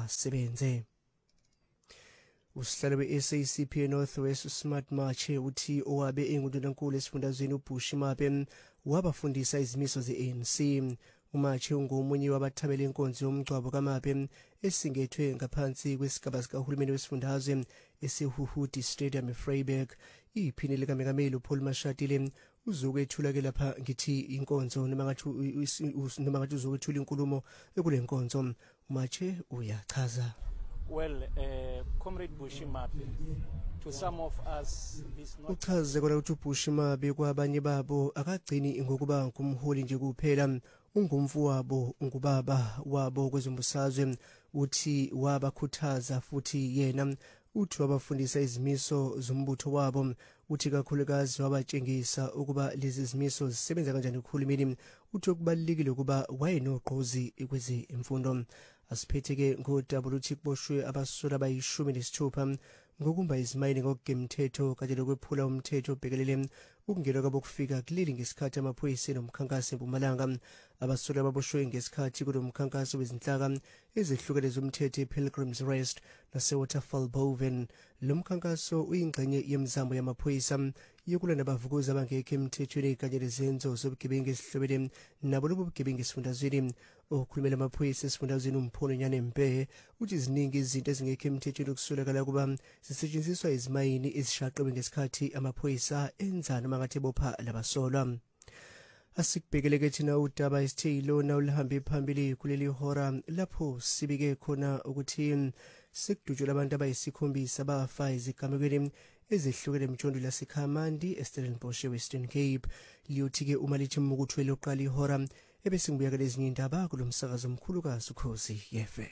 asebenze. Usihlalo we-SACP North West Smart March uthi owabe enguNdunankulu esifundazweni uBushi Mape wabafundisa izimiso ze-ANC. uMarch ungomunye wabathabela inkonzo yomgcwabo kaMape esingethwe ngaphansi kwesigaba sikahulumeni wesifundazwe eseHuhudi Stadium eFreiburg. Iphini likaMengameli uPaul Mashatile uzokwethula ke lapha ngithi inkonzo noma ngathi uzokwethula inkulumo ekule nkonzo. uMarch uyachaza. Well, Comrade Bushi Mape, to some of us, is not. Uchaze kona ukuthi uBushi Mape kwabanye babo akagcini ngokuba ngumholi nje kuphela, ungumfu wabo, ungubaba wabo kwezombusazwe. Uthi wabakhuthaza futhi yena uthi wabafundisa izimiso zombutho wabo. Uthi kakhulukazi wabatshengisa ukuba lezi zimiso zisebenza kanjani kuhulumeni. Uthi okubalulekile ukuba wayenogqozi kwezemfundo. Asiphetheke ngoDWT kuboshwe abasola abayi-16 ngokumba izimayini ngokugemthetho kanye lokwephula umthetho obhekelele ukungenwa kwabo kufika kuleli ngesikhathi amaphoyisa nomkhankaso eMpumalanga. Abasola baboshwe ngesikhathi kulomkhankaso wezinhlaka ezehlukene zomthetho ePilgrim's Rest naseWaterfall Boven. Lo mkhankaso uyingxenye yemizamo yamaphoyisa yokulanda abavukuzi abangekho emthethweni kanye nezenzo zobugebengu ezihlobene nabo lobo bugebengu esifundazweni. Okhulumela amaphoyisa esifundazweni uMphono Nyane Mpehe uthi iziningi izinto ezingekho emthethweni okusolakala kuba zisetshenziswa izimayini ezishaqwe ngesikhathi amaphoyisa enza noma ngathi bopha labasolwa. Asikubhekeleke thina udaba isithelo na ulihambe phambili kuleli hora lapho sibike khona ukuthi sekudutshula abantu abayisikhombisa bafa izigamekweni ezihlukene emjondweni laseKhamandi eStellenbosch eWestern Cape. Liyothi-ke uma lithi mukuthwele oqala ihora ebese ngibuya lezinye indaba kulomsakazo omkhulukazi Ukhozi FM.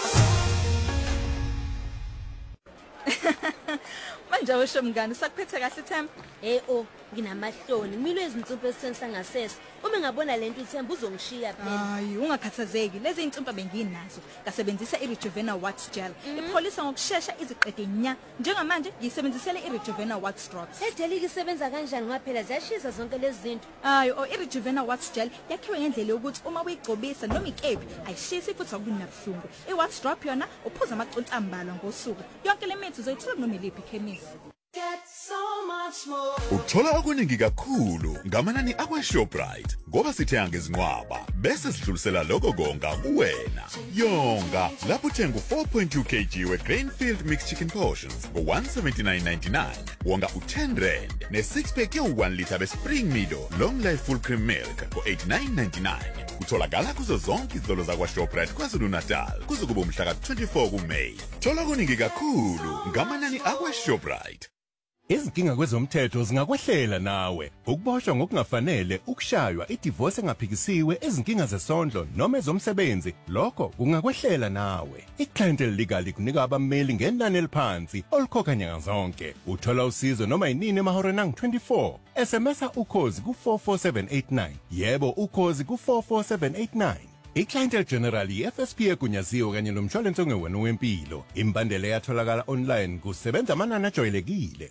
Manje usho mngani sakuphethe kahle Themba? Nginamahloni ngimilwe izinsumpa esithenisa ngasese. Uma ngabona lento uThemba uzongishiya phela. Hayi ungakhathazeki, lezi insumpa benginazo ngasebenzisa iRejuvena Wax Gel. Ipholisa ngokusheshsha iziqede nya. Njengamanje ngiyisebenzisela iRejuvena Wax Drops. Edelike isebenza kanjani ngaphela ziyashisa zonke lezi zinto? Hayi iRejuvena Wax Gel yakhiwe ngendlela yokuthi uma uyigcobisa noma ikepi ayishisi futhi akubi nabuhlungu. iWax Drop yona uphuza amaconsi ambalwa ngosuku. Yonke le mithi uzoyithola noma iliphi ikhemisi. Get so much more. Uthola okuningi kakhulu ngamanani akwaShoprite ngoba sithenga ngezinqwaba bese sidlulisela lokho konga kuwena. Yonga lapho uthenga 4.2 kg we-Grainfield mixed chicken portions ngo-179.99 wonga u-10 rand ne-6 pack yo-1 liter be-Spring Meadow long life full cream milk ngo-89.99. Utholakala kuzo zonke izitolo zakwaShoprite KwaZulu-Natal kuze kube umhla ka-24 kuMeyi. Thola okuningi kakhulu ngamanani akwaShoprite. Izinkinga kwezomthetho zingakwehlela nawe. Ukuboshwa ngokungafanele, ukushaywa, idivorce engaphikisiwe, izinkinga zesondlo noma ezomsebenzi, lokho kungakwehlela nawe. iClientele Legal kunika abameli ngenani eliphansi olukhokha nyanga zonke. Uthola usizo noma yinini emahoreni angu-24. SMS ukhozi ku44789. Yebo ukhozi ku44789. iClientele General iFSP egunyaziwe kanye nomshwalense ongewona wempilo. Imbandela yatholakala online kusebenza amanani ajwayelekile.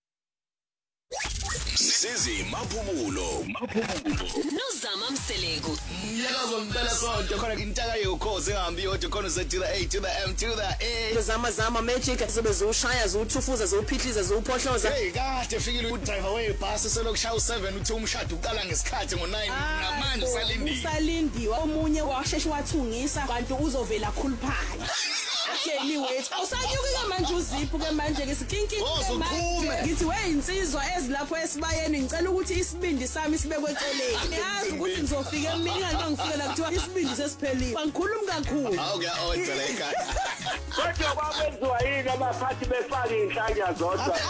Sizi Maphumulo Nozama Mseleku Nyakazo mpela sonke khona intaka yokhozi ehambi yodwa khona ze to the A to the M to the A zama magic sebezushaya zuthuthuza zuphihliza zuphohloza. Hey kade fikile udriver webhasi selokushaya u7 uthi umshado uqala ngesikhathi ngo9 namanje usalindiwe omunye washeshe wathungisa kanti uzovela khuluphana. Anyway, awusanyuka manje uziphu ke manje ke sikinki ngithi weyinsizwa ezilapho esibayeni ngicela ukuthi isibindi sami sibekwe eceleni. Yazi ukuthi ngizofika emini kanti ngifike la kuthiwa isibindi sesiphelile. Bangikhuluma kakhulu. Okay, awudeleka. Kodwa kwabenziwa yini abaphathi befaka inhlanya zodwa?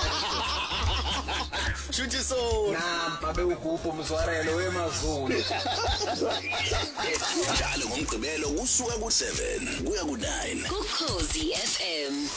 Shuthi so. Namba bewugubhu umzwarelo wemazulu. Njalo ngomgqibelo usuka ku7 kuya ku9. Ukhozi FM.